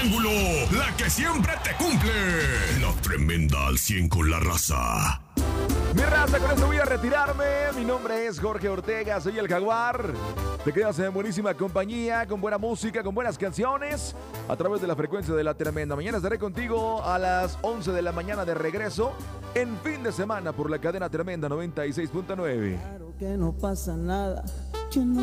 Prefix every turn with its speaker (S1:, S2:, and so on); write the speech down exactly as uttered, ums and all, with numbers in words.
S1: Ángulo, la que siempre te cumple. La tremenda al cien con la raza.
S2: Mi raza, con esto voy a retirarme. Mi nombre es Jorge Ortega, soy el Jaguar. Te quedas en buenísima compañía, con buena música, con buenas canciones, a través de la frecuencia de La Tremenda. Mañana estaré contigo a las once de la mañana de regreso, en fin de semana, por la cadena Tremenda noventa y seis punto nueve.
S3: Claro que no pasa nada. Yo no